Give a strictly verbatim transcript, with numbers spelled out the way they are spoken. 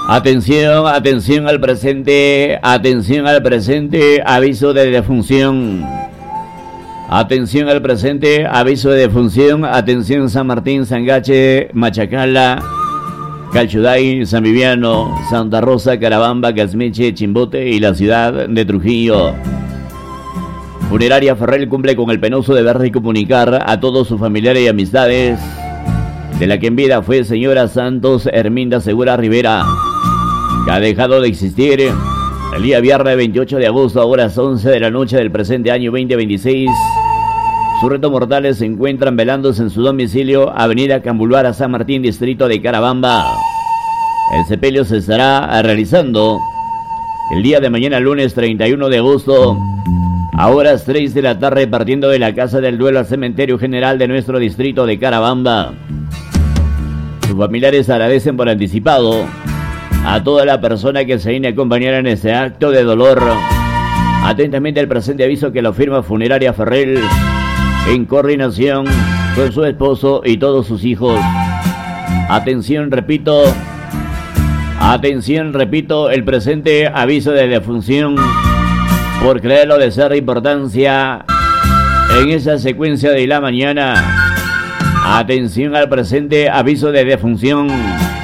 Atención, atención al presente, atención al presente, aviso de defunción. Atención al presente, aviso de defunción. Atención San Martín, Sangache, Machacala, Calchuday, San Viviano, Santa Rosa, Carabamba, Casmeche, Chimbote y la ciudad de Trujillo. Funeraria Ferrer cumple con el penoso deber de comunicar a todos sus familiares y amistades de la que en vida fue señora Santos Herminda Segura Rivera, que ha dejado de existir el día viernes veintiocho de agosto a horas once de la noche del presente año veinte veintiséis. Sus restos mortales se encuentran velándose en su domicilio, Avenida Cambuluara, San Martín, distrito de Carabamba. El sepelio se estará realizando el día de mañana, lunes treinta y uno de agosto, a horas tres de la tarde, partiendo de la Casa del Duelo al Cementerio General de nuestro distrito de Carabamba. Sus familiares agradecen por anticipado a toda la persona que se viene a acompañar en este acto de dolor. Atentamente el presente aviso que lo firma Funeraria Ferrer en coordinación con su esposo y todos sus hijos. Atención, repito, atención, repito, el presente aviso de defunción, por creerlo de ser de importancia en esa secuencia de la mañana. Atención al presente aviso de defunción.